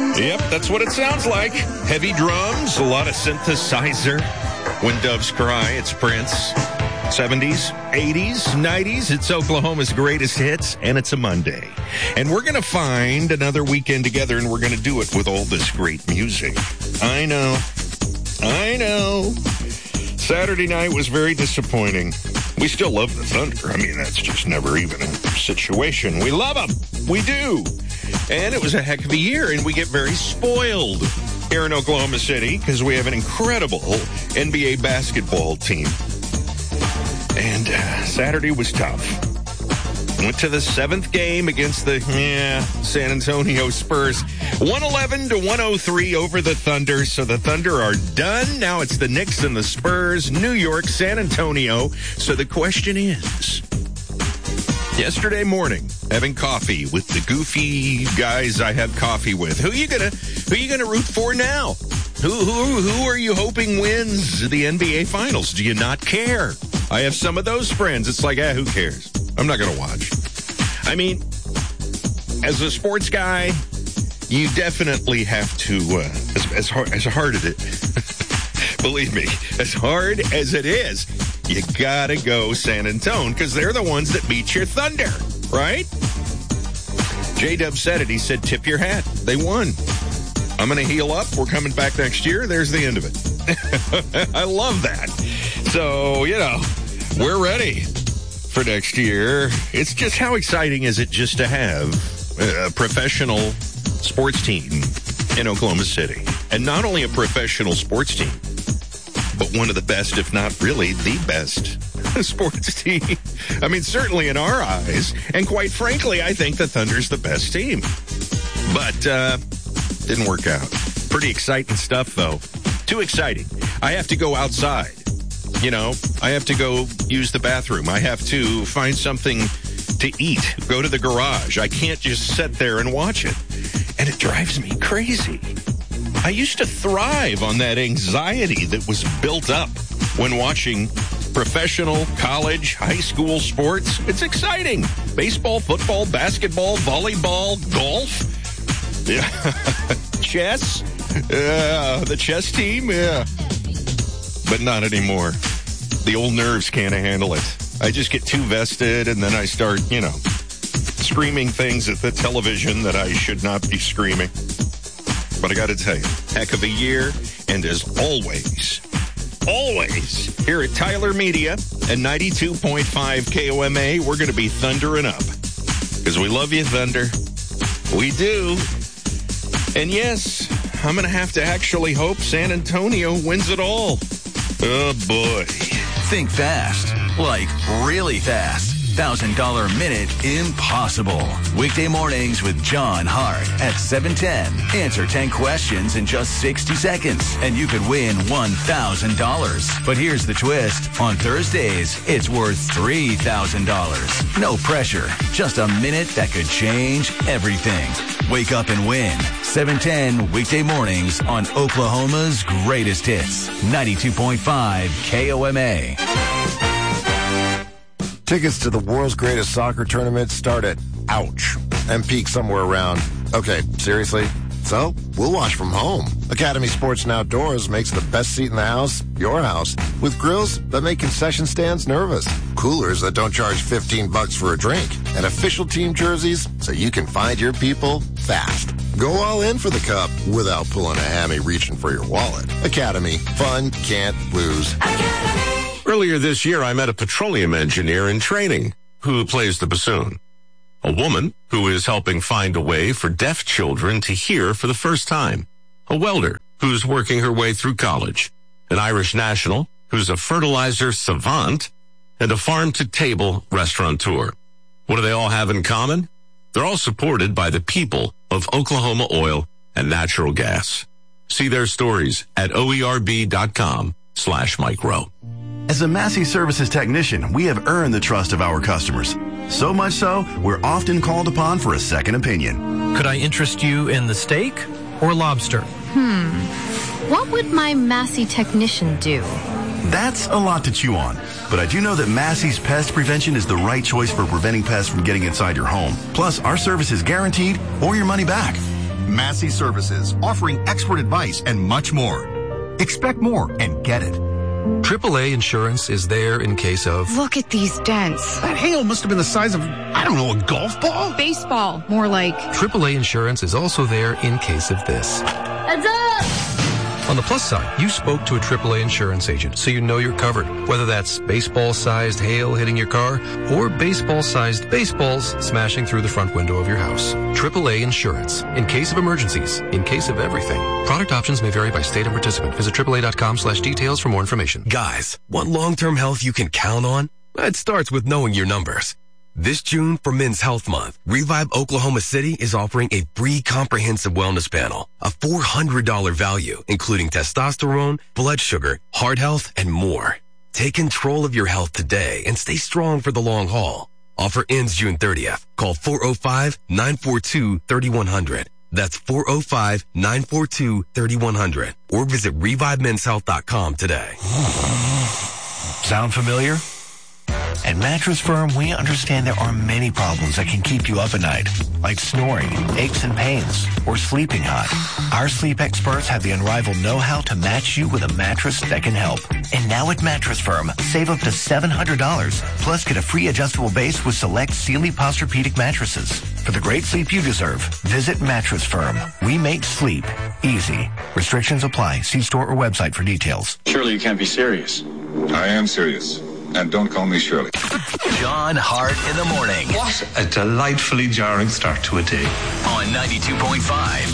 Yep, that's what it sounds like. Heavy drums, a lot of synthesizer. When Doves Cry, it's Prince. 70s, 80s, 90s, it's Oklahoma's greatest hits, and it's a Monday. And we're going to find another weekend together, and we're going to do it with all this great music. I know. Saturday night was very disappointing. We still love the Thunder. I mean, that's just never even a situation. We love them. We do. And it was a heck of a year, and we get very spoiled here in Oklahoma City because we have an incredible NBA basketball team. And Saturday was tough. Went to the 7th game against the San Antonio Spurs. 111-103 over the Thunder. So the Thunder are done. Now it's the Knicks and the Spurs, New York, San Antonio. So the question is, yesterday morning, having coffee with the goofy guys I have coffee with, who are you gonna root for now? Who are you hoping wins the NBA Finals? Do you not care? I have some of those friends. It's like, who cares? I'm not going to watch. I mean, as a sports guy, you definitely have to, as hard as it, believe me, as hard as it is, you got to go San Antonio because they're the ones that beat your Thunder, right? J-Dub said it. He said, tip your hat. They won. I'm going to heal up. We're coming back next year. There's the end of it. I love that. So, we're ready for next year. It's just how exciting is it just to have a professional sports team in Oklahoma City? And not only a professional sports team, but one of the best, if not really the best sports team. I mean, certainly in our eyes. And quite frankly, I think the Thunder's the best team. But, didn't work out. Pretty exciting stuff, though. Too exciting. I have to go outside. I have to go use the bathroom. I have to find something to eat. Go to the garage. I can't just sit there and watch it. And it drives me crazy. I used to thrive on that anxiety that was built up when watching professional, college, high school sports. It's exciting. Baseball, football, basketball, volleyball, golf. Yeah. Chess. The chess team. Yeah. But not anymore. The old nerves can't handle it. I just get too vested, and then I start, screaming things at the television that I should not be screaming. But I got to tell you, heck of a year, and as always, here at Tyler Media and 92.5 KOMA, we're going to be thundering up. Because we love you, Thunder. We do. And yes, I'm going to have to actually hope San Antonio wins it all. Oh, boy. Think fast. Like really fast. $1,000 a minute impossible. Weekday mornings with John Hart at 7:10. Answer 10 questions in just 60 seconds, and you could win $1,000. But here's the twist. On Thursdays, it's worth $3,000. No pressure. Just a minute that could change everything. Wake up and win. 7:10 weekday mornings on Oklahoma's greatest hits. 92.5 KOMA. Tickets to the world's greatest soccer tournament start at ouch and peak somewhere around, okay, seriously? So, we'll watch from home. Academy Sports and Outdoors makes the best seat in the house your house, with grills that make concession stands nervous, coolers that don't charge $15 for a drink, and official team jerseys so you can find your people fast. Go all in for the cup without pulling a hammy reaching for your wallet. Academy. Fun can't lose. Academy. Earlier this year, I met a petroleum engineer in training who plays the bassoon. A woman who is helping find a way for deaf children to hear for the first time. A welder who's working her way through college. An Irish national who's a fertilizer savant. And a farm-to-table restaurateur. What do they all have in common? They're all supported by the people of Oklahoma Oil and Natural Gas. See their stories at oerb.com/micro. As a Massey Services technician, we have earned the trust of our customers. So much so, we're often called upon for a second opinion. Could I interest you in the steak or lobster? What would my Massey technician do? That's a lot to chew on. But I do know that Massey's Pest Prevention is the right choice for preventing pests from getting inside your home. Plus, our service is guaranteed or your money back. Massey Services, offering expert advice and much more. Expect more and get it. AAA Insurance is there in case of... Look at these dents. That hail must have been the size of, I don't know, a golf ball? Baseball, more like. AAA Insurance is also there in case of this. Heads up! On the plus side, you spoke to a AAA insurance agent, so you know you're covered. Whether that's baseball-sized hail hitting your car or baseball-sized baseballs smashing through the front window of your house. AAA Insurance. In case of emergencies. In case of everything. Product options may vary by state and participant. Visit AAA.com/details for more information. Guys, want long-term health you can count on? It starts with knowing your numbers. This June, for Men's Health Month, Revive Oklahoma City is offering a free comprehensive wellness panel, a $400 value, including testosterone, blood sugar, heart health, and more. Take control of your health today and stay strong for the long haul. Offer ends June 30th. Call 405-942-3100. That's 405-942-3100. Or visit ReviveMen'sHealth.com today. Sound familiar? At Mattress Firm, we understand there are many problems that can keep you up at night, like snoring, aches and pains, or sleeping hot. Our sleep experts have the unrivaled know-how to match you with a mattress that can help. And now at Mattress Firm, save up to $700, plus get a free adjustable base with select Sealy Posturepedic mattresses. For the great sleep you deserve, visit Mattress Firm. We make sleep easy. Restrictions apply. See store or website for details. Surely you can't be serious. I am serious. And don't call me Shirley. John Hart in the morning. What a delightfully jarring start to a day. On 92.5